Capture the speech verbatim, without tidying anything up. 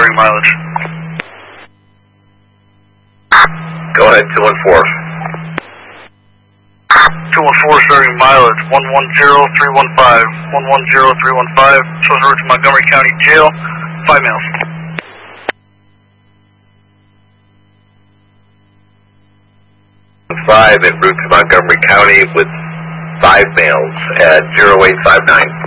starting mileage. Go ahead, two one four. two one four starting mileage, one one zero three one five, one one zero three one five, shows route to Montgomery County Jail, five miles. five en route to Montgomery County with five males at zero eight five nine.